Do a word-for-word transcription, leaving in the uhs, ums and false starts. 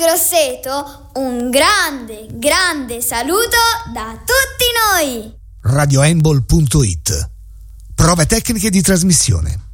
Grosseto, un grande, grande saluto da tutti noi! radioembol punto it. Prove tecniche di trasmissione.